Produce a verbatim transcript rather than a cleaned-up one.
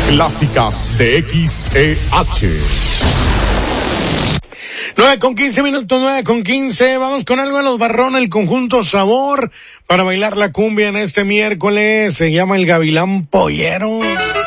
Clásicas de X E H. nueve con quince minutos, nueve con quince. Vamos con algo de los Barrón, el conjunto Sabor, para bailar la cumbia en este miércoles. Se llama el Gavilán Pollero.